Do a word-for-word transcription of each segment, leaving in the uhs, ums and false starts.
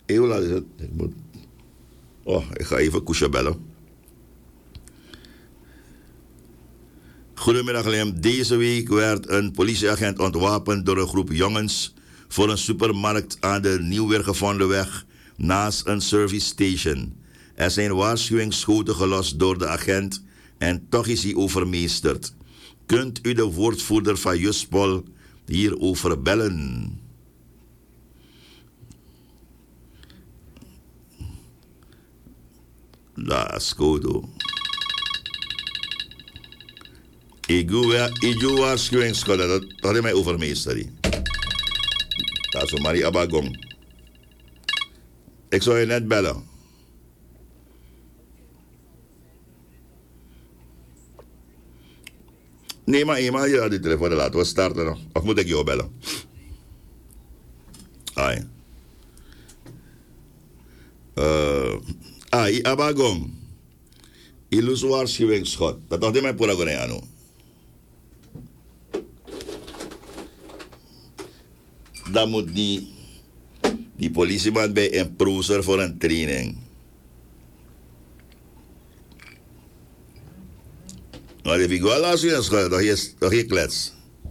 Heel laat is het. Ik moet... Oh, ik ga even Koesje bellen. Goedemiddag, Lem. Deze week werd een politieagent ontwapend door een groep jongens voor een supermarkt aan de Nieuwweergevondeweg naast een service station. Er zijn waarschuwingsschoten gelost door de agent en toch is hij overmeesterd. Kunt u de woordvoerder van Juspol hierover bellen? Dat is goed hoor. Ik doe waarschuwingsschoten, dat had hij mij overmeesterd. Dat is Marie Abagong. Ik zou je net bellen. Nee, maar eenmaal je had die telefoon, laten we starten nog. Of moet ik jou bellen? Ai. Uh, ai, Abagong. Ilus waarschuwingsschot. Dat dacht ik mij voor een ano. Dan moet die, die politieman bij een prozer voor een training. Maar if ik wel als je schot, dan is toch je klets.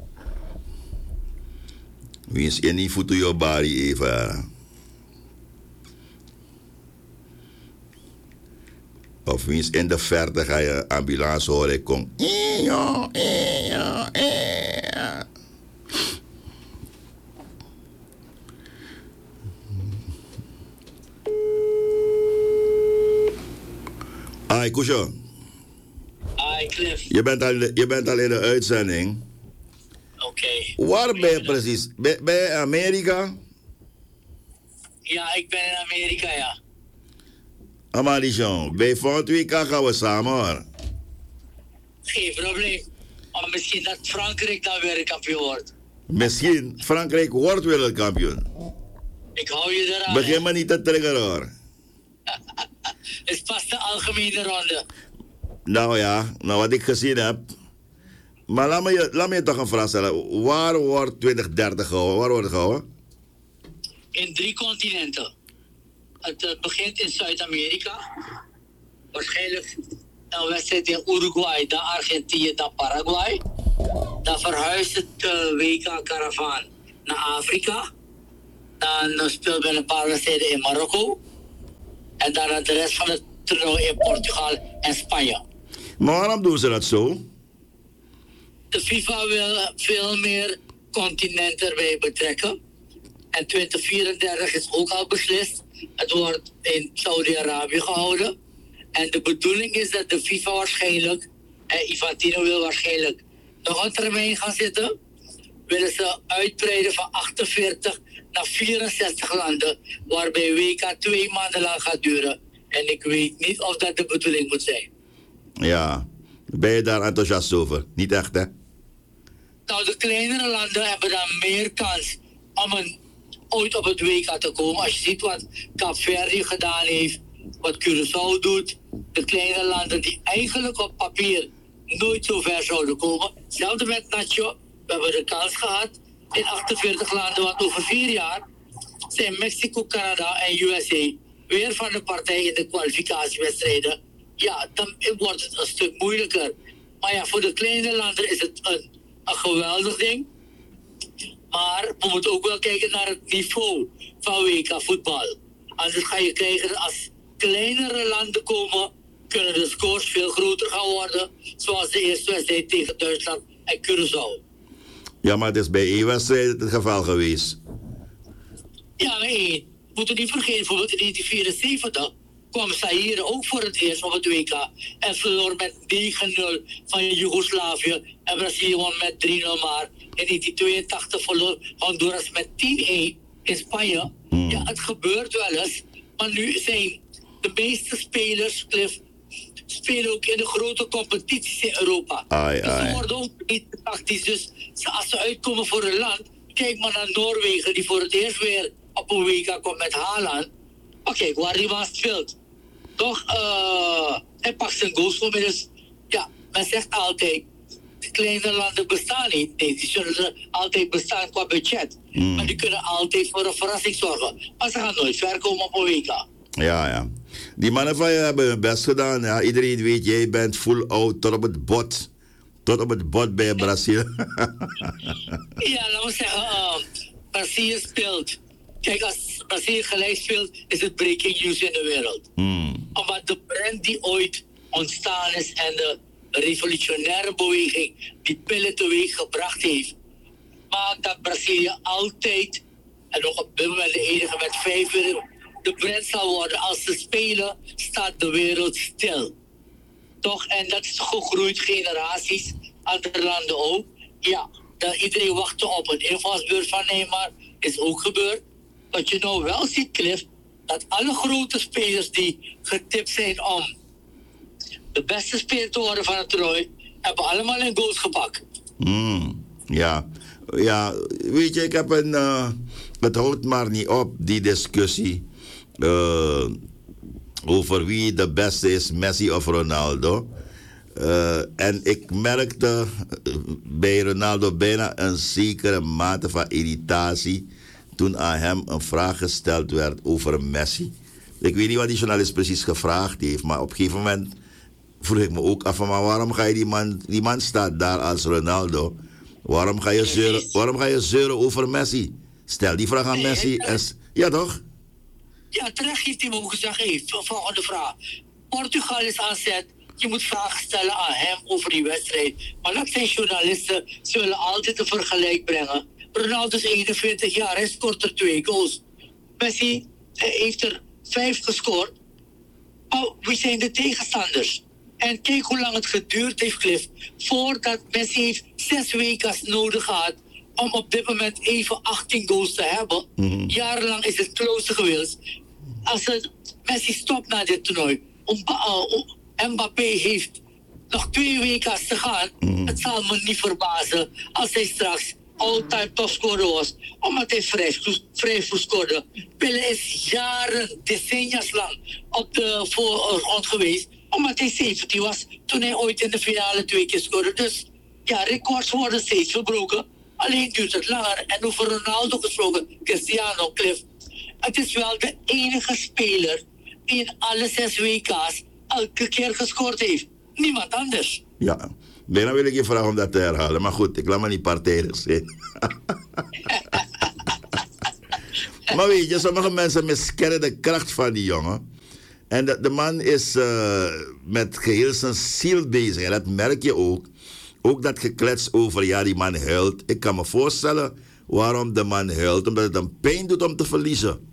Wie is je niet voet op je bari even. Of wie is in de verte ga je ambulance horen kom. Ja, ja, ja. Hi, Kusho. Hi, Cliff. Je bent al, je bent al in de uitzending. Oké. Okay. Waar ben je precies? Ben, ben je in Amerika? Ja, ik ben in Amerika, ja. Amalition, bij volgend week gaan we samen hoor. Geen probleem. Maar misschien dat Frankrijk dan wereldkampioen wordt. Misschien. Frankrijk wordt wereldkampioen. Ik hou je eraan. Begin me niet te triggeren hoor. Het is pas de algemene ronde. Nou ja, nou wat ik gezien heb. Maar laat me je, laat me je toch een vraag stellen. Waar wordt twintig dertig gehouden? Waar wordt het gehouden? In drie continenten. Het uh, begint in Zuid-Amerika. Waarschijnlijk een wedstrijd in Uruguay, dan Argentinië, dan Paraguay. Dan verhuist het uh, W K-karavaan naar Afrika. Dan uh, speelt men een paar wedstrijden in Marokko. En dan de rest van het toernooi in Portugal en Spanje. Maar waarom doen ze dat zo? De FIFA wil veel meer continenten erbij betrekken. En twintig vierendertig is ook al beslist. Het wordt in Saudi-Arabië gehouden. En de bedoeling is dat de FIFA waarschijnlijk, en Infantino wil waarschijnlijk nog een termijn gaan zitten. Willen ze uitbreiden van achtenveertig naar vierenzestig landen. Waarbij W K twee maanden lang gaat duren. En ik weet niet of dat de bedoeling moet zijn. Ja, ben je daar enthousiast over? Niet echt hè? Nou, de kleinere landen hebben dan meer kans om een, ooit op het W K te komen. Als je ziet wat Kaapverdi gedaan heeft, wat Curaçao doet. De kleine landen die eigenlijk op papier nooit zo ver zouden komen. Hetzelfde met Nacho. We hebben de kans gehad in achtenveertig landen, want over vier jaar zijn Mexico, Canada en U S A weer van de partij in de kwalificatiewedstrijden. Ja, dan wordt het een stuk moeilijker. Maar ja, voor de kleine landen is het een, een geweldig ding. Maar we moeten ook wel kijken naar het niveau van W K voetbal. Anders ga je krijgen, als kleinere landen komen, kunnen de scores veel groter gaan worden. Zoals de eerste wedstrijd tegen Duitsland en Curaçao. Ja, maar het is bij één wedstrijd het geval geweest. Ja, maar één. We moeten niet vergeten, bijvoorbeeld in negentien vierenzeventig kwam Zaire ook voor het eerst op het W K. En verloor met negen nul van Joegoslavië. En Brazilië won met drie nul maar. In negentien tweeëntachtig verloor Honduras met tien één in Spanje. Hmm. Ja, het gebeurt wel eens. Maar nu zijn de meeste spelers, Cliff, spelen ook in de grote competities in Europa. Ai, dus ze ai. worden ook niet tactisch. Dus als ze uitkomen voor een land, kijk maar naar Noorwegen, die voor het eerst weer op een W K komt met Haaland. Maar kijk waar die was speelt. Toch, uh, hij pakt zijn goals voor me. Dus ja, men zegt altijd, de kleine landen bestaan niet. Nee, die zullen er altijd bestaan qua budget. Mm. Maar die kunnen altijd voor een verrassing zorgen. Maar ze gaan nooit ver komen op een W K. Ja, ja. Die mannen van je hebben hun best gedaan. Ja. Iedereen weet, jij bent full out tot op het bot. Tot op het bot bij Brazil. Ja, laten we zeggen, uh, Brazil speelt. Kijk, als Brazil gelijk speelt, is het breaking news in de wereld. Mm. Omdat de brand die ooit ontstaan is en de revolutionaire beweging die pillen teweeg gebracht heeft, maakt dat Brazilië altijd, en ook op dit moment de enige met vijf uur, de brand zal worden. Als ze spelen, staat de wereld stil. Toch? En dat is gegroeid, generaties, andere landen ook. Ja, dat iedereen wachtte op een invalsbeurt van Neymar, is ook gebeurd. Wat je nou wel ziet, Cliff, dat alle grote spelers die getipt zijn om de beste speler te worden van het toernooi, hebben allemaal een goals gepakt. Mm. Ja. Ja, weet je, ik heb een... Uh, het houdt maar niet op, die discussie. Uh, over wie de beste is, Messi of Ronaldo. Uh, en ik merkte bij Ronaldo bijna een zekere mate van irritatie toen aan hem een vraag gesteld werd over Messi. Ik weet niet wat die journalist precies gevraagd heeft, maar op een gegeven moment vroeg ik me ook af van, maar waarom ga je die man, die man staat daar als Ronaldo, waarom ga je zeuren, waarom ga je zeuren over Messi? Stel die vraag aan Nee, Messi en, ja toch? Ja, terecht heeft hij me ook gezegd, hey, volgende vraag. Portugal is aan zet. Je moet vragen stellen aan hem over die wedstrijd. Maar dat zijn journalisten. Ze willen altijd een vergelijk brengen. Ronaldo is eenenveertig jaar. Hij scoort er twee goals. Messi heeft er vijf gescoord. Oh, wie zijn de tegenstanders? En kijk hoe lang het geduurd heeft, Cliff. Voordat Messi heeft zes weken nodig gehad om op dit moment even achttien goals te hebben. Mm-hmm. Jarenlang is het close geweest. Als het Messi stopt na dit toernooi. Mbappé heeft nog twee weken te gaan. Mm. Het zal me niet verbazen als hij straks all-time topscorer was. Omdat hij vrij, vrij veel scoorde. Pele is jaren, decennia's lang op de voorgrond geweest. Omdat hij zeventien was toen hij ooit in de finale twee keer scoorde. Dus ja, records worden steeds verbroken. Alleen duurt het langer. En over Ronaldo gesproken, Cristiano, Cliff. Het is wel de enige speler die in alle zes W K's elke keer gescoord heeft. Niemand anders. Ja, bijna wil ik je vragen om dat te herhalen. Maar goed, ik laat me niet partijdig zijn. Maar weet je, sommige mensen miskennen de kracht van die jongen. En de, de man is uh, met geheel zijn ziel bezig. En dat merk je ook. Ook dat geklets over, ja, die man huilt. Ik kan me voorstellen waarom de man huilt. Omdat het hem pijn doet om te verliezen.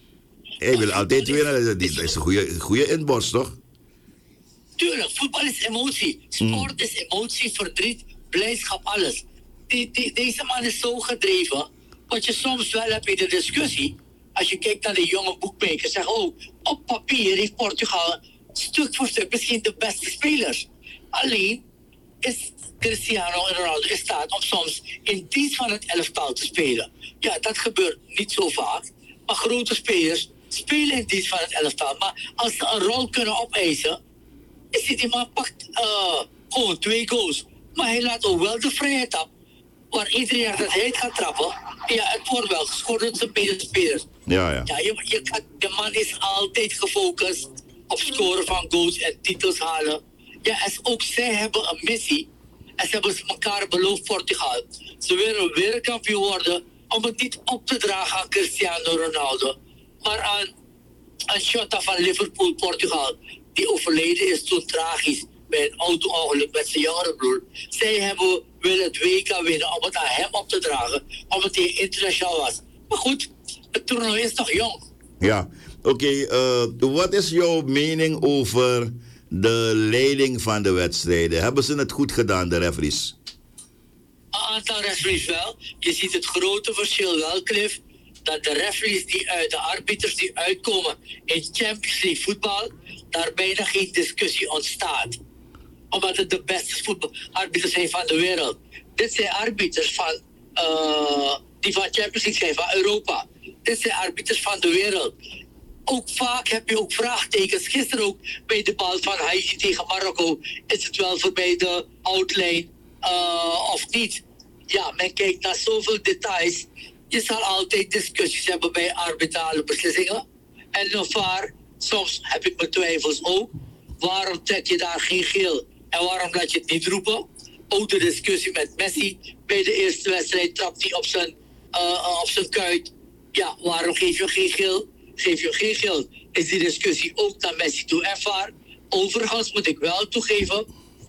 Hij wil altijd winnen. Dat is een goede, goede inborst, toch? Tuurlijk, voetbal is emotie. Sport mm. is emotie, verdriet, blijdschap, alles. Die, die, deze man is zo gedreven. Wat je soms wel hebt in de discussie. Als je kijkt naar de jonge boekmakers. Zeggen, oh, op papier heeft Portugal stuk voor stuk misschien de beste spelers. Alleen is Cristiano Ronaldo in staat om soms in dienst van het elftal te spelen. Ja, dat gebeurt niet zo vaak. Maar grote spelers spelen in dienst van het elftal. Maar als ze een rol kunnen opeisen, is die man pakt uh, gewoon twee goals. Maar hij laat ook wel de vrijheid op. Waar iedereen dat hij het gaat trappen. Ja, het wordt wel gescoord door zijn medespelers. Ja, ja. ja je, je, de man is altijd gefocust op scoren van goals en titels halen. Ja, en ook zij hebben een missie. En ze hebben elkaar beloofd, Portugal. Ze willen wereldkampioen worden om het niet op te dragen aan Cristiano Ronaldo. Maar aan, aan Jota van Liverpool, Portugal. Die overleden is toen tragisch bij een auto-ongeluk met zijn jongere broer. Zij hebben willen het W K winnen om het aan hem op te dragen. Omdat hij internationaal was. Maar goed, het toernooi is nog jong. Ja, oké. Okay, uh, wat is jouw mening over de leiding van de wedstrijden? Hebben ze het goed gedaan, de referees? Een aantal referees wel. Je ziet het grote verschil wel, Cliff. Dat de referees die uit, de arbiters die uitkomen in Champions League voetbal, daar bijna geen discussie ontstaat. Omdat het de beste voetbalarbiters zijn van de wereld. Dit zijn arbiters van, uh, die van Champions League zijn, van Europa. Dit zijn arbiters van de wereld. Ook vaak heb je ook vraagtekens. Gisteren ook bij de bal van Haiti tegen Marokko is het wel voorbij de outline uh, of niet. Ja, men kijkt naar zoveel details. Je zal altijd discussies hebben bij arbitrale beslissingen. En nog waar, soms heb ik mijn twijfels ook. Waarom trek je daar geen geel? En waarom laat je het niet roepen? Ook de discussie met Messi. Bij de eerste wedstrijd trapt hij op zijn, uh, op zijn kuit. Ja, waarom geef je geen geel? Geef je geen geel? Is die discussie ook naar Messi toe ervaar? Overigens moet ik wel toegeven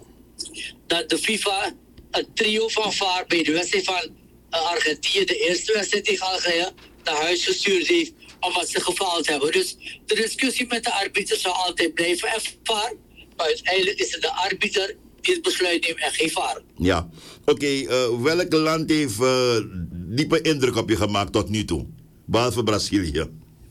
dat de FIFA het trio van V A R bij de wedstrijd van uh, Argentinië, de eerste wedstrijd tegen Algerije, naar huis gestuurd heeft omdat ze gefaald hebben. Dus de discussie met de arbiter zal altijd blijven ervaren. Maar uiteindelijk is het de arbiter die het besluit neemt en geen V A R. Ja, oké. Okay, uh, welk land heeft uh, diepe indruk op je gemaakt tot nu toe? Behalve Brazilië.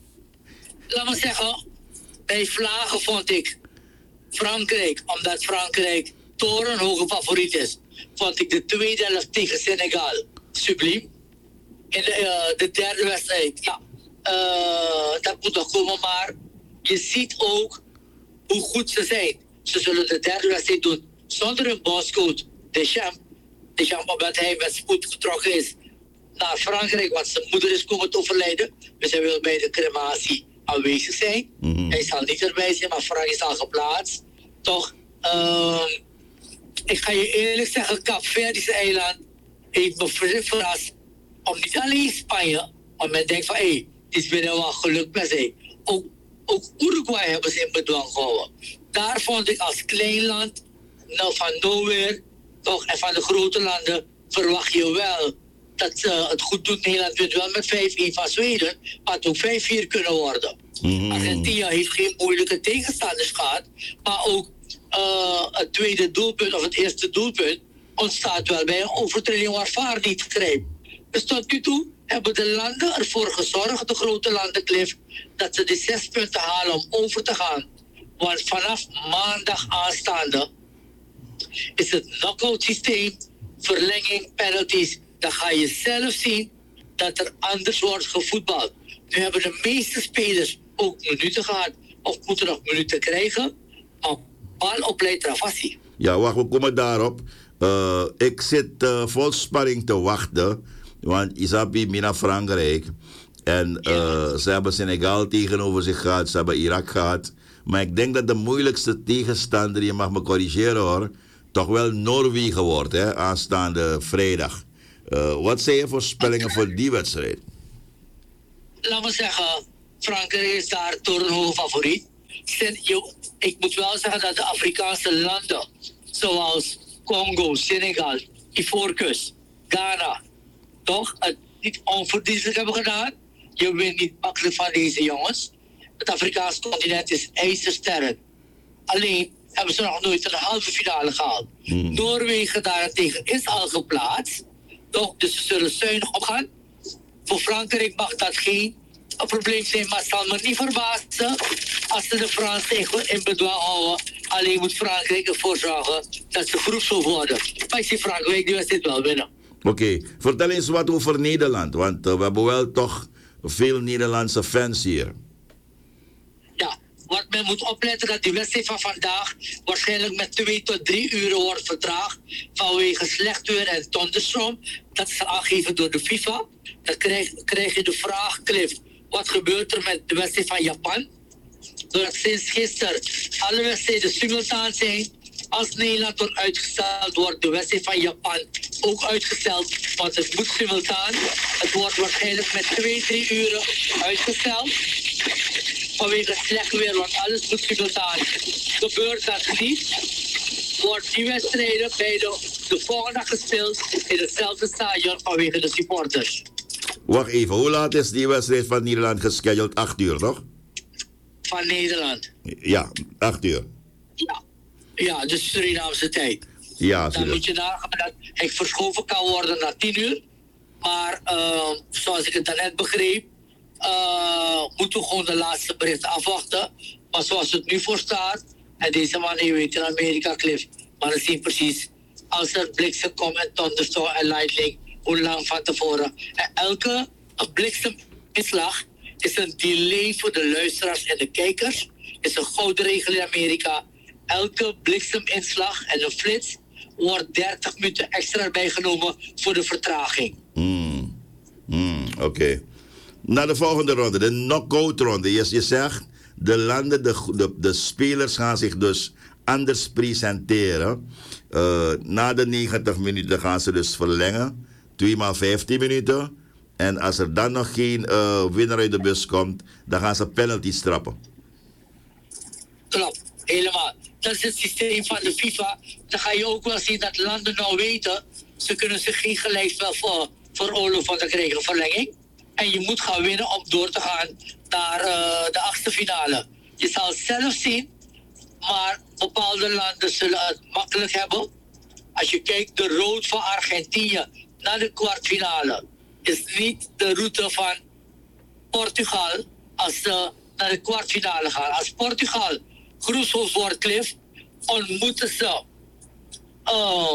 Laat me zeggen, bij vlagen vond ik Frankrijk, omdat Frankrijk torenhoge favoriet is, vond ik de tweede helft tegen Senegal subliem. In de, uh, de derde wedstrijd, ja, uh, dat moet nog komen, maar je ziet ook hoe goed ze zijn. Ze zullen de derde wedstrijd doen zonder een bondscoach, Deschamps. Deschamps, omdat hij met spoed getrokken is naar Frankrijk, want zijn moeder is komen te overlijden. Dus hij wil bij de crematie aanwezig zijn. Mm-hmm. Hij zal niet erbij zijn, maar Frank is al geplaatst. Toch, uh, ik ga je eerlijk zeggen, Kaapverdische eiland heeft me verrast om niet alleen Spanje, maar men denkt van, hé, hey, het is binnen wel geluk met zij. Ook, ook Uruguay hebben ze in bedwang gehouden. Daar vond ik als klein land, nou van nowhere, toch, en van de grote landen, verwacht je wel dat ze het goed doet. Nederland wint wel met vijf-een van Zweden, maar het ook vijf-vier kunnen worden. Mm-hmm. Argentinië heeft geen moeilijke tegenstanders gehad, maar ook uh, het tweede doelpunt of het eerste doelpunt ontstaat wel bij een overtreding waar V A R niet grijpt. Dus tot nu toe hebben de landen ervoor gezorgd, de grote landen, Cliff, dat ze de zes punten halen om over te gaan. Want vanaf maandag aanstaande is het knock-out systeem, verlenging, penalties. Dan ga je zelf zien dat er anders wordt gevoetbald. Nu hebben de meeste spelers ook minuten gehad of moeten nog minuten krijgen. Maar bal opleidt Ravasi. Ja, wacht, we komen daarop. Uh, ik zit uh, vol spanning te wachten. Want Isabi mina Frankrijk. En uh, ja. Ze hebben Senegal tegenover zich gehad. Ze hebben Irak gehad. Maar ik denk dat de moeilijkste tegenstander, je mag me corrigeren hoor, toch wel Noorwegen wordt, hè, aanstaande vrijdag. Uh, wat zijn je voorspellingen voor die wedstrijd? Laat me zeggen, Frankrijk is daar door een hoge favoriet. Ik moet wel zeggen dat de Afrikaanse landen, zoals Congo, Senegal, Ivoorkust, Ghana, toch het niet onverdienstelijk hebben gedaan. Je wint niet makkelijk van deze jongens. Het Afrikaanse continent is ijzersterk. Alleen hebben ze nog nooit een halve finale gehaald. Hmm. Noorwegen daarentegen is al geplaatst. Toch, dus ze zullen zuinig opgaan. Voor Frankrijk mag dat geen probleem zijn, maar het zal me niet verbazen als ze de Fransen in bedwang houden. Alleen moet Frankrijk ervoor zorgen dat ze groepshoofd worden. Maar ik zie Frankrijk die wedstrijd wel winnen. Oké, okay. Vertel eens wat over Nederland, want uh, we hebben wel toch veel Nederlandse fans hier. Ja, wat men moet opletten dat die wedstrijd van vandaag waarschijnlijk met twee tot drie uur wordt vertraagd vanwege slecht weer en thunderstorm. Dat is aangegeven door de FIFA. Dan krijg, krijg je de vraag, Cliff, wat gebeurt er met de wedstrijd van Japan? Doordat sinds gisteren alle wedstrijden simultaan zijn. Als Nederland wordt uitgesteld, wordt de wedstrijd van Japan ook uitgesteld. Want het moet simultaan. Het wordt waarschijnlijk met twee, drie uren uitgesteld. Vanwege slecht weer, want alles moet simultaan. Gebeurt dat niet, wordt die wedstrijden bij de, de volgende dag gespeeld in hetzelfde stadion vanwege de supporters. Wacht even, hoe laat is die wedstrijd van Nederland gescheduled? Acht uur, toch? Van Nederland. Ja, acht uur. Ja, ja dus Surinaamse tijd. Ja, dan moet je nagaan dat hij verschoven kan worden naar tien uur. Maar uh, zoals ik het daarnet begreep, uh, moeten we gewoon de laatste berichten afwachten. Maar zoals het nu voor staat, en deze man, je weet in Amerika, Cliff, maar we zien precies, als er bliksem komt en thunderstorm en lightning, hoe lang van tevoren. En elke blikseminslag is een delay voor de luisteraars en de kijkers. Is een gouden regel in Amerika. Elke blikseminslag en een flits wordt dertig minuten extra bijgenomen voor de vertraging. Mm. Mm, Oké. Okay. Naar de volgende ronde, de knock-out ronde. Je, je zegt, de landen, de, de, de spelers gaan zich dus anders presenteren. Uh, na de negentig minuten gaan ze dus verlengen. twee maal vijftien minuten. En als er dan nog geen uh, winnaar uit de bus komt, dan gaan ze penalties trappen. Klopt, helemaal. Dat is het systeem van de FIFA. Dan ga je ook wel zien dat landen nou weten, ze kunnen zich geen gelijkspel voor, voor oorlog van te krijgen, verlenging. En je moet gaan winnen om door te gaan naar uh, de achtste finale. Je zal het zelf zien, maar bepaalde landen zullen het makkelijk hebben. Als je kijkt, de road van Argentinië naar de kwartfinale is niet de route van Portugal als ze naar de kwartfinale gaan. Als Portugal groepshoofd wordt, Cliff, ontmoeten ze uh,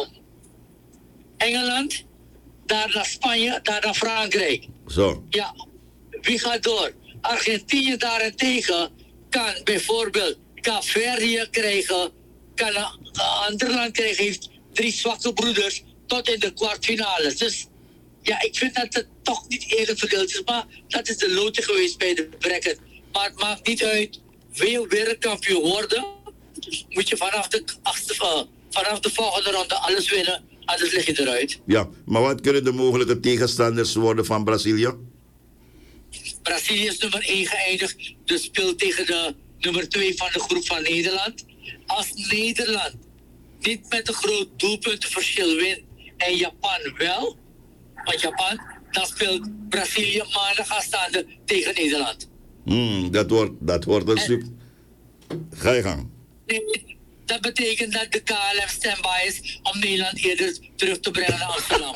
Engeland, daar naar Spanje, daar naar Frankrijk. Zo. Ja, wie gaat door? Argentinië daarentegen kan bijvoorbeeld Caverdië krijgen, kan een ander land krijgen, heeft drie zwakke broeders tot in de kwartfinale. Dus ja, ik vind dat het toch niet eerlijk verdeeld is, maar dat is de loting geweest bij de bracket. Maar het maakt niet uit, wil je wereldkampioen worden, moet je vanaf de, achtste, uh, vanaf de volgende ronde alles winnen, anders lig je eruit. Ja, maar wat kunnen de mogelijke tegenstanders worden van Brazilië? Brazilië is nummer één geëindigd, dus speelt tegen de nummer twee van de groep van Nederland. Als Nederland niet met een groot doelpuntenverschil wint en Japan wel, want Japan, dan speelt Brazilië maandag aanstaande tegen Nederland. Hmm, dat wordt, dat wordt een super. Ga je gang. Nee, dat betekent dat de K L M standby is om Nederland eerder terug te brengen naar Amsterdam.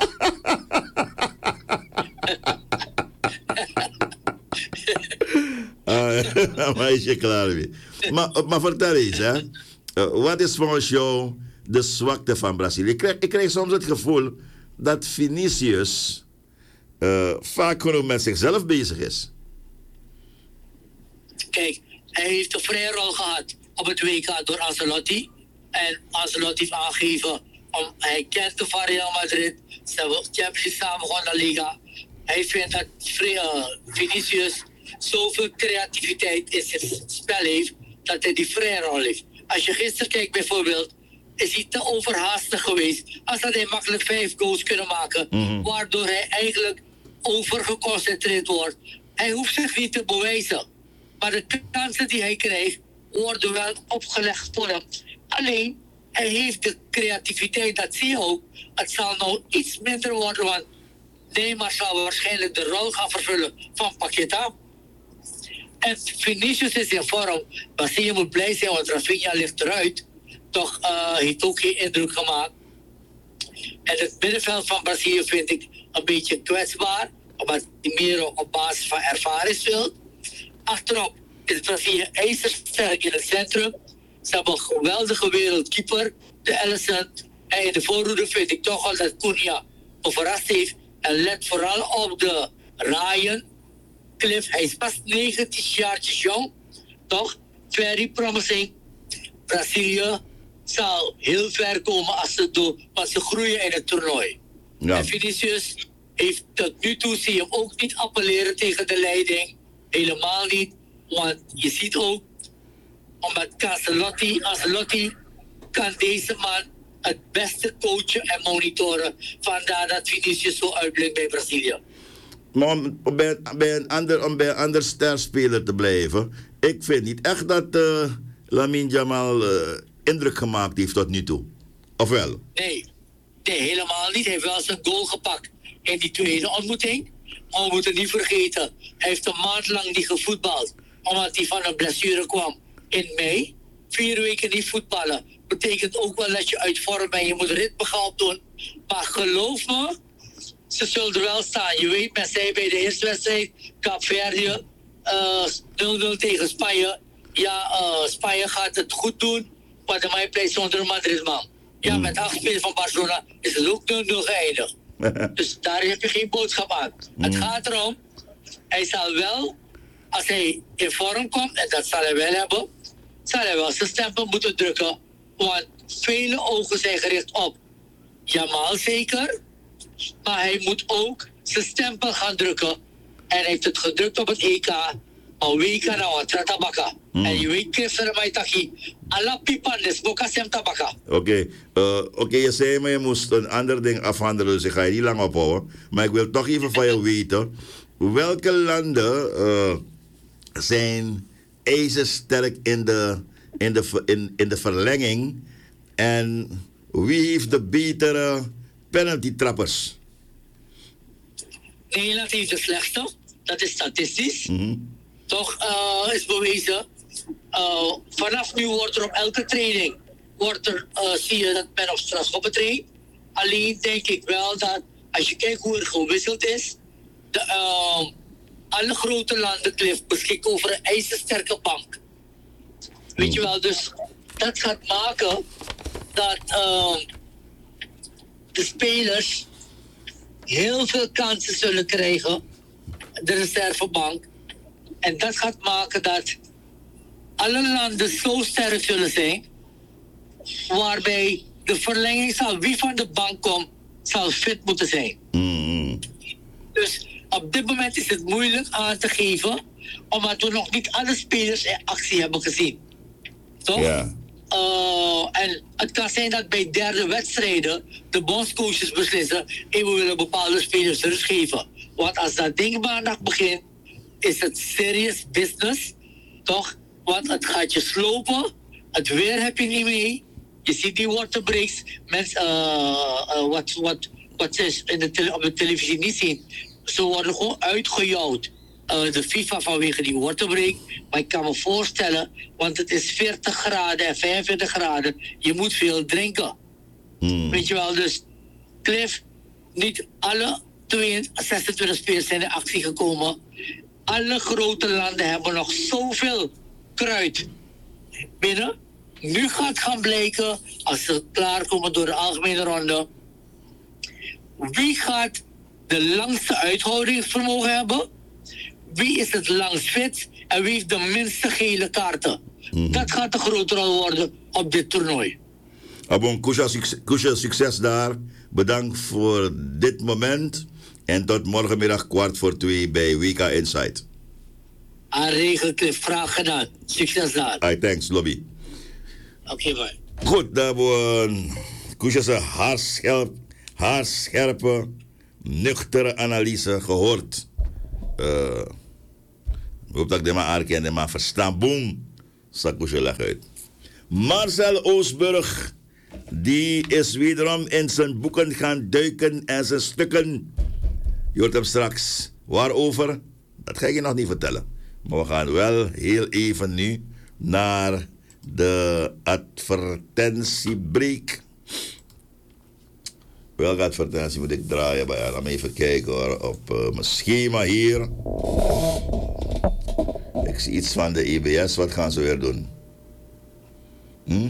ah, maar is je klaar mee. Maar, maar vertel eens, hè. Uh, wat is volgens jou de zwakte van Brazilië? Ik krijg, ik krijg soms het gevoel dat Vinicius uh, vaak genoeg met zichzelf bezig is. Kijk, hij heeft een vrije rol gehad op het W K door Ancelotti. En Ancelotti heeft aangegeven, om, hij kent de van Real Madrid. Ze hebben Champions League samen gewonnen, de Liga. Hij vindt dat uh, Vinicius zoveel creativiteit in zijn spel heeft, dat hij die vrije rol heeft. Als je gisteren kijkt bijvoorbeeld, is hij te overhaastig geweest. Als dat hij makkelijk vijf goals kunnen maken, mm-hmm. waardoor hij eigenlijk overgeconcentreerd wordt. Hij hoeft zich niet te bewijzen. Maar de kansen die hij krijgt, worden wel opgelegd voor hem. Alleen, hij heeft de creativiteit, dat zie je ook. Het zal nou iets minder worden, want Neymar zal waarschijnlijk de rol gaan vervullen van Paqueta. En Vinicius is in vorm. Brazilië moet blij zijn, want Rafinha ligt eruit. Toch uh, heeft ook geen indruk gemaakt. En het middenveld van Brazilië vind ik een beetje kwetsbaar, omdat hij meer op basis van ervaring speelt. Achterop is Brazilië ijzersterk in het centrum. Ze hebben een geweldige wereldkeeper, de Alisson. En in de voorhoede vind ik toch wel dat Cunha verrast heeft. En let vooral op de Ryan. Cliff, hij is pas negentien jaartjes jong. Toch? Very promising. Brazilië zal heel ver komen als ze doen, want ze groeien in het toernooi. Ja. En Vinicius heeft tot nu toe, zie je hem ook niet appelleren tegen de leiding. Helemaal niet. Want je ziet ook, omdat Ancelotti, Ancelotti kan deze man het beste coachen en monitoren. Vandaar dat Vinicius zo uitblinkt bij Brazilië. Maar om bij, bij, een ander, om bij een ander sterspeler te blijven, ik vind niet echt dat uh, Lamine Yamal uh, indruk gemaakt heeft tot nu toe. Of wel? Nee, nee, helemaal niet. Hij heeft wel zijn goal gepakt in die tweede ontmoeting. Maar we moeten niet vergeten, hij heeft een maand lang niet gevoetbald. Omdat hij van een blessure kwam in mei. Vier weken niet voetballen. Betekent ook wel dat je uit vorm bent. Je moet ritmegehaald doen. Maar geloof me, ze zullen er wel staan. Je weet, men zei bij de eerste wedstrijd, Caverdië, uh, nul nul tegen Spanje. Ja, uh, Spanje gaat het goed doen, maar de mij pleit zonder Madrid, man. Ja, met acht spelers van Barcelona is het ook nul nul geëindigd. Dus daar heb je geen boodschap aan. Mm. Het gaat erom, hij zal wel, als hij in vorm komt, en dat zal hij wel hebben, zal hij wel zijn stempel moeten drukken. Want vele ogen zijn gericht op Jamal zeker. Maar hij moet ook zijn stempel gaan drukken. En hij heeft het gedrukt op het E K. Maar we kan nou tabaka. Mm. En je weet kiffer mij taki. Alla pipan des boka sem tabaka. Oké, okay. uh, oké, okay, je zei maar je moest een ander ding afhandelen, dus ik ga je niet lang ophouden. Maar ik wil toch even van je weten, welke landen uh, zijn ijzersterk in de, in, de, in, in de verlenging en wie heeft de betere penalty trappers? Nederland heeft de slechtste, dat is statistisch. Mm-hmm. Toch uh, is bewezen. Uh, vanaf nu wordt er op elke training, wordt er, uh, zie je dat men op strafschoppen traint. Alleen denk ik wel dat, als je kijkt hoe er gewisseld is, de, uh, alle grote landen, Cliff, beschikken over een ijzersterke bank. Weet je wel, dus dat gaat maken dat uh, de spelers heel veel kansen zullen krijgen, de reservebank. En dat gaat maken dat alle landen zo sterk zullen zijn, waarbij de verlenging zal, wie van de bank komt, zal fit moeten zijn. Mm-hmm. Dus op dit moment is het moeilijk aan te geven, omdat we nog niet alle spelers in actie hebben gezien. Toch? Ja. Uh, en het kan zijn dat bij derde wedstrijden de bondscoaches beslissen, hey, we willen bepaalde spelers rust geven. Want als dat ding maandag begint, is het serious business, toch? Want het gaat je slopen, het weer heb je niet mee. Je ziet die waterbreaks, mensen, uh, uh, wat, wat, wat ze in de tele- op de televisie niet zien. Ze worden gewoon uitgejouwd. Uh, de FIFA vanwege die waterbreak. Maar ik kan me voorstellen, want het is veertig graden en vijfenveertig graden. Je moet veel drinken. Mm. Weet je wel, dus Cliff, niet alle zesentwintig spelers zijn in actie gekomen. Alle grote landen hebben nog zoveel kruid binnen. Nu gaat gaan blijken, als ze klaarkomen door de algemene ronde, wie gaat de langste uithoudingsvermogen hebben, wie is het langst fit en wie heeft de minste gele kaarten. Mm-hmm. Dat gaat de grote rol worden op dit toernooi. Abon, Kusha, succes, succes daar. Bedankt voor dit moment. En tot morgenmiddag kwart voor twee bij W K Insight. Aan regeltje, vraag gedaan. Succes daar. Hi, thanks, Lobby. Oké, okay, bye. Goed, daar wordt Kusha's haarscherp, haarscherpe, nuchtere analyse gehoord. Uh, ik hoop dat ik dit maar aanken en maar verstaan. Boom, zal Kusha leggen uit. Marcel Oosburg, die is wederom in zijn boeken gaan duiken en zijn stukken. Je hoort hem straks. Waarover? Dat ga ik je nog niet vertellen. Maar we gaan wel heel even nu naar de advertentiebreak. Welke advertentie moet ik draaien? Maar ja, laat me even kijken hoor. Op uh, mijn schema hier. Ik zie iets van de E B S. Wat gaan ze weer doen? Hm?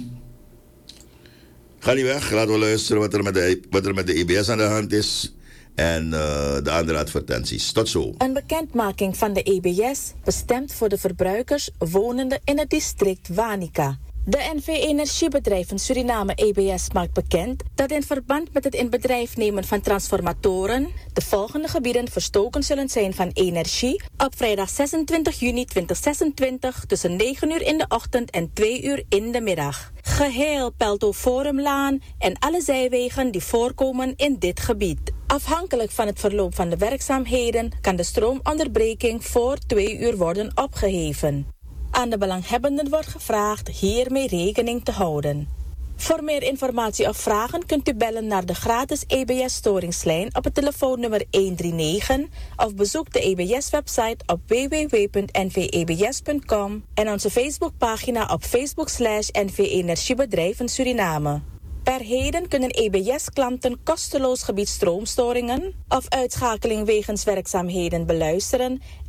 Ga niet weg. Laten we luisteren wat er met de, wat er met de E B S aan de hand is. En uh, de andere advertenties. Tot zo. Een bekendmaking van de E B S bestemd voor de verbruikers wonende in het district Wanica. De N V Energiebedrijven Suriname E B S maakt bekend dat in verband met het in bedrijf nemen van transformatoren de volgende gebieden verstoken zullen zijn van energie op vrijdag zesentwintig juni tweeduizend zesentwintig tussen negen uur in de ochtend en twee uur in de middag. Geheel Pelto Forumlaan en alle zijwegen die voorkomen in dit gebied. Afhankelijk van het verloop van de werkzaamheden kan de stroomonderbreking voor twee uur worden opgeheven. Aan de belanghebbenden wordt gevraagd hiermee rekening te houden. Voor meer informatie of vragen kunt u bellen naar de gratis E B S-storingslijn op het telefoonnummer honderdnegentig of bezoek de E B S-website op w w w punt n v e b s punt com en onze Facebookpagina op Facebook slash N V Energiebedrijven Suriname. Per heden kunnen E B S-klanten kosteloos gebied stroomstoringen of uitschakeling wegens werkzaamheden beluisteren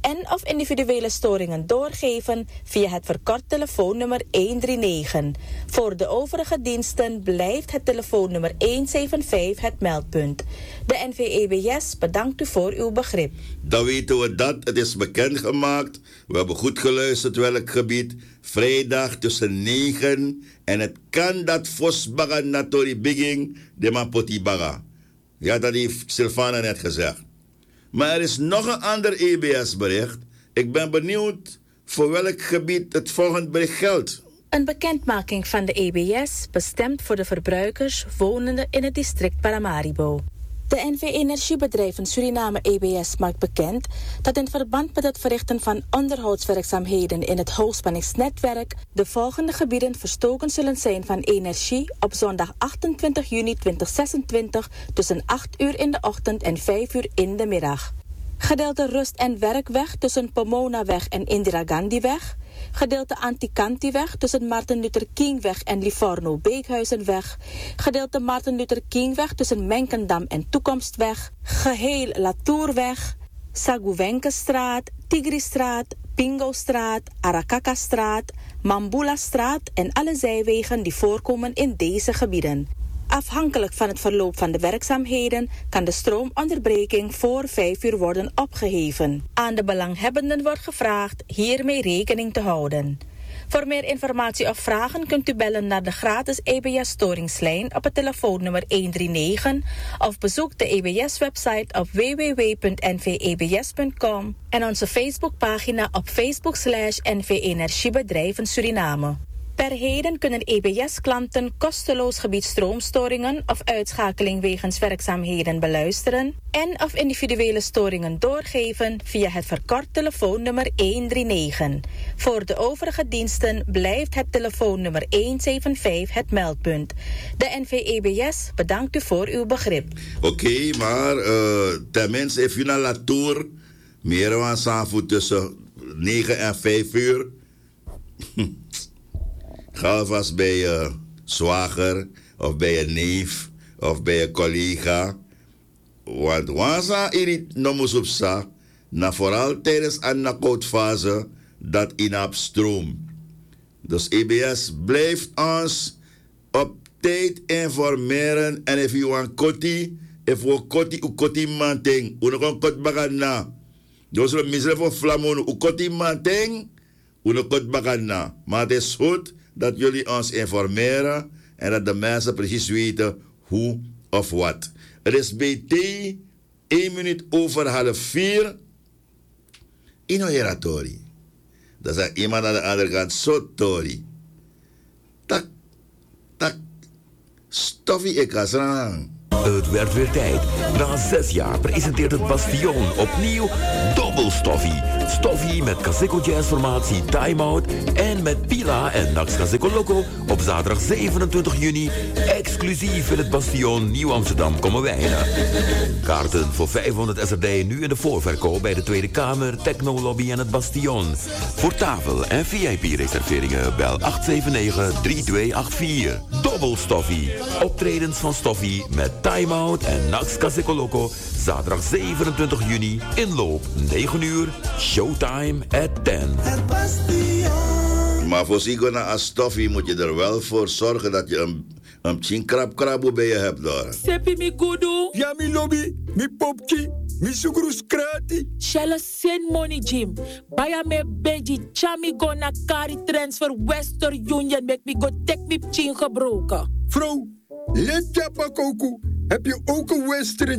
en of individuele storingen doorgeven via het verkort telefoonnummer honderdnegentig. Voor de overige diensten blijft het telefoonnummer honderdzevenenzeventig het meldpunt. De N V E B S bedankt u voor uw begrip. Dan weten we dat. Het is bekendgemaakt. We hebben goed geluisterd welk gebied. Vrijdag tussen negen. En het kan dat Fosbaga Natori Bigging de Mapotibaga. Ja, dat heeft Sylvana net gezegd. Maar er is nog een ander E B S-bericht. Ik ben benieuwd voor welk gebied het volgende bericht geldt. Een bekendmaking van de E B S bestemd voor de verbruikers wonende in het district Paramaribo. De N V Energiebedrijven Suriname E B S maakt bekend dat in verband met het verrichten van onderhoudswerkzaamheden in het hoogspanningsnetwerk de volgende gebieden verstoken zullen zijn van energie op zondag achtentwintig juni tweeduizend zesentwintig tussen acht uur in de ochtend en vijf uur in de middag. Gedeelte Rust- en Werkweg tussen Pomonaweg en Indira Gandhiweg. Gedeelte Antikantiweg tussen Martin Luther Kingweg en Livorno-Beekhuizenweg. Gedeelte Martin Luther Kingweg tussen Menkendam en Toekomstweg. Geheel Latourweg. Saguwenkestraat, Tigristraat, Pingostraat, Arakakastraat, Mambulastraat en alle zijwegen die voorkomen in deze gebieden. Afhankelijk van het verloop van de werkzaamheden kan de stroomonderbreking voor vijf uur worden opgeheven. Aan de belanghebbenden wordt gevraagd hiermee rekening te houden. Voor meer informatie of vragen kunt u bellen naar de gratis E B S-storingslijn op het telefoonnummer honderdnegentig of bezoek de E B S-website op w w w punt n v e b s punt com en onze Facebookpagina op Facebook slash N V Energiebedrijven Suriname. Per heden kunnen E B S-klanten kosteloos gebied stroomstoringen of uitschakeling wegens werkzaamheden beluisteren en of individuele storingen doorgeven via het verkort telefoonnummer honderdnegentig. Voor de overige diensten blijft het telefoonnummer honderdzevenenvijftig het meldpunt. De N V E B S bedankt u voor uw begrip. Oké, okay, maar uh, tenminste, if je naar Latour, meer dan s'avonds tussen negen en vijf uur. Ga alvast bij je zwager, of bij je neef, of bij je collega. Want wanneer je nog moet op sa, na vooral tijdens een koudfase, dat in op stroom. Dus E B S blijft ons op tijd informeren. En if you want koti, if you koti, u koti manting, u nog kot bagana. Dus we miseren voor flamon, u koti manting, u nog kot bagana. Maar het is goed dat jullie ons informeren en dat de mensen precies weten hoe of wat. Het is B T één minuut over half vier. Inoheratori. Dat is iemand aan de andere kant zo tori. Tak, tak, stoffie ik als rang. Het werd weer tijd. Na zes jaar presenteert het Bastion opnieuw Double Stoffie. Stoffie met Kaseko Jazz formatie Time Out en met Pila en Nax Kaseko Loco op zaterdag zevenentwintig juni exclusief in het Bastion Nieuw Amsterdam komen wijnen. Kaarten voor vijfhonderd S R D nu in de voorverkoop bij de Tweede Kamer, Techno Lobby en het Bastion. Voor tafel en V I P-reserveringen bel acht zeven negen drie twee acht vier. Double Stoffie. Optredens van Stoffie met Time Out en Nax Kaseko Loco zaterdag zevenentwintig juni inloop negen uur. Showtime at tien. Maar voor Sigona als Stoffie moet je er wel voor zorgen dat je een, een chinkrab krabo bij je hebt daar. Sepi mi gudu. Ja, mi lobby, mi popki, mi sugrus krati. Shella send money, Jim. Baya me beji, chami go na kari transfer Western Union. Make me go take me chin gebroken. Vrouw, let ja pakoku. Heb je ook een Western